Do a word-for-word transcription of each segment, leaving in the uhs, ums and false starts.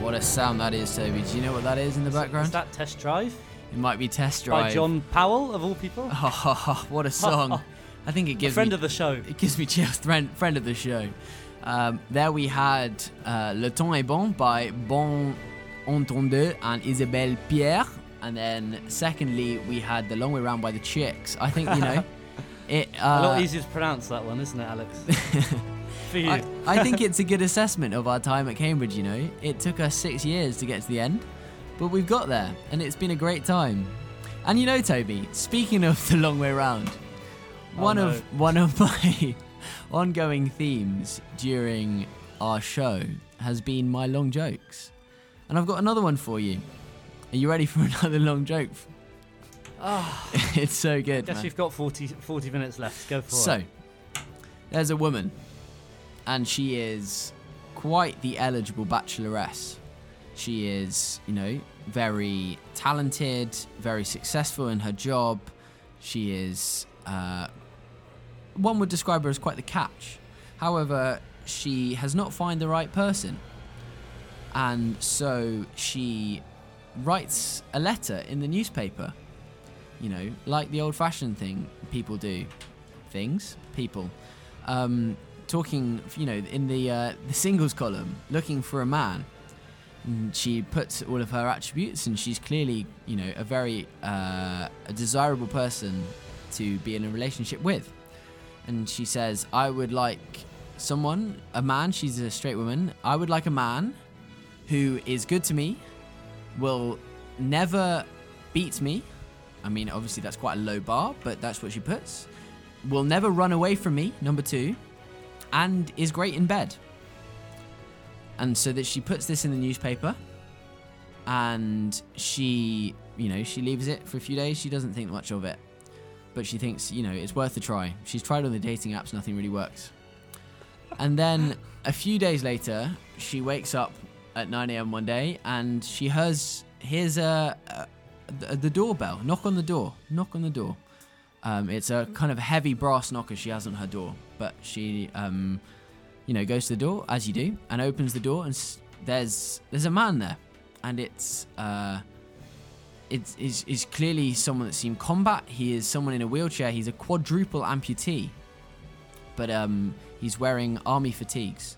What a sound that is, Toby. Do you know what that is in the background? Is that Test Drive? It might be Test Drive. By John Powell, of all people. Oh, what a song. I think it gives a friend me, of the show. It gives me chills. Friend, friend of the show. Um, there we had uh, Le Temps est Bon by Bon Entendeux and Isabelle Pierre. And then secondly, we had The Long Way Round by The Chicks. I think, you know, it... Uh, a lot easier to pronounce that one, isn't it, Alex? For you. I, I think it's a good assessment of our time at Cambridge, you know. It took us six years to get to the end, but we've got there, and it's been a great time. And you know, Toby, speaking of The Long Way Round, oh, one no. of one of my ongoing themes during our show has been my long jokes. And I've got another one for you. Are you ready for another long joke? Oh, it's so good, guess man. we've got forty, forty minutes left. Go for so, it. So, there's a woman, and she is quite the eligible bacheloress. She is, you know, very talented, very successful in her job. She is, uh, one would describe her as quite the catch. However, she has not found the right person. And so she writes a letter in the newspaper, you know, like the old-fashioned thing people do. Things, people. Um, talking, you know, in the uh, the singles column, looking for a man. And she puts all of her attributes, and she's clearly, you know, a very uh, a desirable person to be in a relationship with. And she says, I would like someone, a man, she's a straight woman, I would like a man who is good to me, will never beat me. I mean, obviously that's quite a low bar, but that's what she puts. Will never run away from me, number two, and is great in bed. And so that she puts this in the newspaper, and she, you know, she leaves it for a few days. She doesn't think much of it, but she thinks, you know, it's worth a try. She's tried on the dating apps, nothing really works. And then a few days later, she wakes up at nine a.m. one day, and she hears hears a, a, the doorbell. Knock on the door. Knock on the door. Um, it's a kind of heavy brass knocker she has on her door, but she, um, you know, goes to the door as you do, and opens the door, and s- there's there's a man there, and it's uh, it's is is clearly someone that's seen combat. He is someone in a wheelchair. He's a quadruple amputee, but um, he's wearing army fatigues.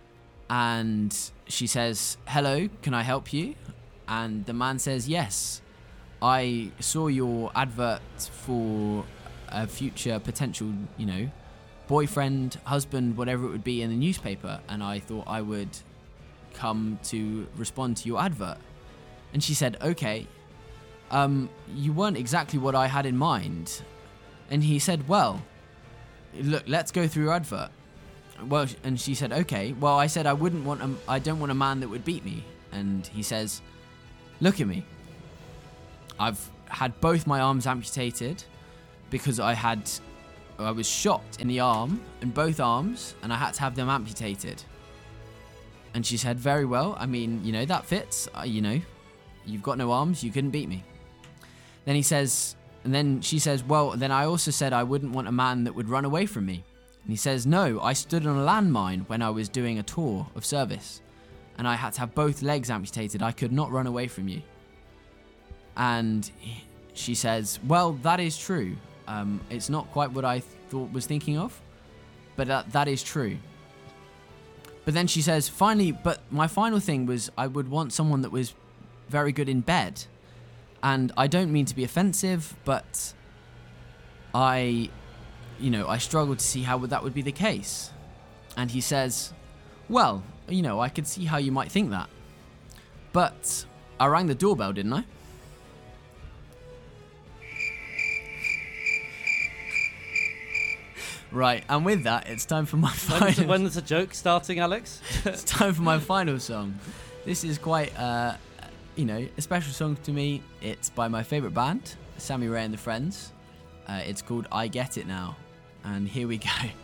And she says, hello, can I help you? And the man says, yes, I saw your advert for a future potential, you know, boyfriend, husband, whatever it would be in the newspaper, and I thought I would come to respond to your advert. And she said, okay, um, you weren't exactly what I had in mind. And he said, well, look, let's go through your advert. Well, and she said, okay, well, I said I wouldn't want a, I don't want a man that would beat me. And he says, look at me. I've had both my arms amputated because I had, I was shot in the arm, in both arms, and I had to have them amputated. And she said, very well, I mean, you know, that fits, uh, you know, you've got no arms, you couldn't beat me. Then he says, and then she says, well, then I also said I wouldn't want a man that would run away from me. And he says, no, I stood on a landmine when I was doing a tour of service, and I had to have both legs amputated. I could not run away from you. And she says, well, that is true. Um, it's not quite what I th- thought was thinking of, but that, that is true. But then she says, finally, but my final thing was I would want someone that was very good in bed. And I don't mean to be offensive, but I... you know, I struggle to see how that would be the case. And he says, well, you know, I could see how you might think that. But I rang the doorbell, didn't I? Right, and with that, it's time for my final... When's, when's the joke starting, Alex? It's time for my final song. This is quite, uh, you know, a special song to me. It's by my favourite band, Sammy Ray and the Friends. Uh, it's called I Get It Now. And here we go.